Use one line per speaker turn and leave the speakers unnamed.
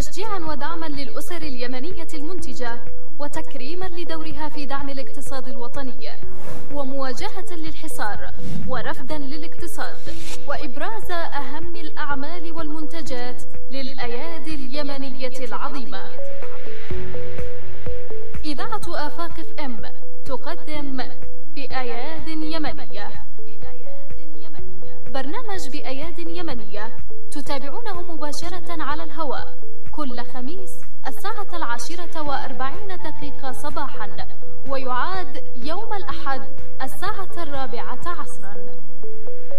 تشجيعا ودعما للأسر اليمنية المنتجة، وتكريما لدورها في دعم الاقتصاد الوطني، ومواجهة للحصار ورفدا للاقتصاد، وإبراز أهم الأعمال والمنتجات للأيادي اليمنية العظيمة. إذاعة آفاق FM تقدم بأياد يمنية، برنامج بأياد يمنية تتابعونه مباشرة على الهواء كل خميس 10:40 صباحا، ويعاد يوم الأحد 4:00 عصرا.